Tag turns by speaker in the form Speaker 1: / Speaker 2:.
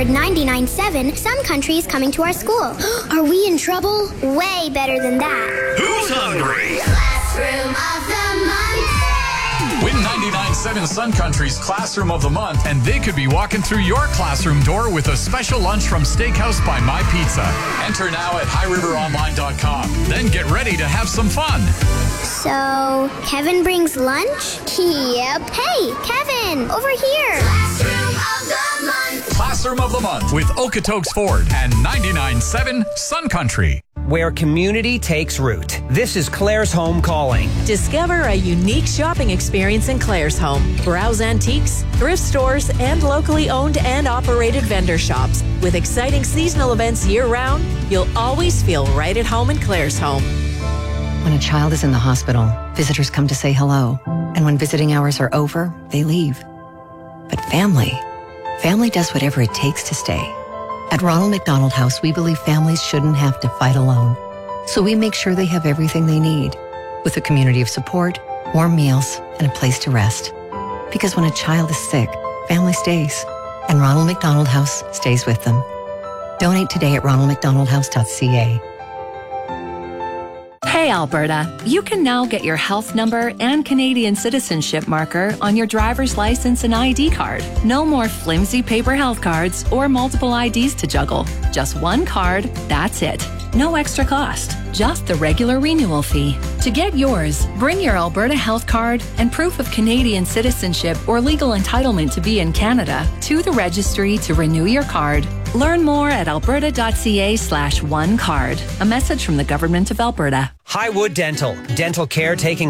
Speaker 1: heard 99.7 Sun Country is coming to our school. Are we in trouble? Way better than that.
Speaker 2: Who's hungry?
Speaker 1: Classroom of the Month.
Speaker 3: Win 99.7 Sun Country's Classroom of the Month, and they could be walking through your classroom door with a special lunch from Steakhouse by My Pizza. Enter now at highriveronline.com. Then get ready to have some fun.
Speaker 1: So, Kevin brings lunch? Yep. Hey, Kevin, over here. Classroom of the Month.
Speaker 3: Classroom of the Month with Okotoks Ford and 99.7 Sun Country.
Speaker 4: Where community takes root. This is Claire's Home calling.
Speaker 5: Discover a unique shopping experience in Claire's Home. Browse antiques, thrift stores, and locally owned and operated vendor shops. With exciting seasonal events year-round, you'll always feel right at home in Claire's Home.
Speaker 6: When a child is in the hospital, visitors come to say hello. And when visiting hours are over, they leave. But family does whatever it takes to stay. At Ronald McDonald House, we believe families shouldn't have to fight alone. So we make sure they have everything they need, with a community of support, warm meals, and a place to rest. Because when a child is sick, family stays. And Ronald McDonald House stays with them. Donate today at ronaldmcdonaldhouse.ca.
Speaker 7: Hey Alberta, you can now get your health number and Canadian citizenship marker on your driver's license and ID card. No more flimsy paper health cards or multiple IDs to juggle. Just one card, that's it. No extra cost, just the regular renewal fee. To get yours, bring your Alberta health card and proof of Canadian citizenship or legal entitlement to be in Canada to the registry to renew your card. Learn more at alberta.ca/onecard. A message from the Government of Alberta.
Speaker 4: Highwood Dental. Dental care taking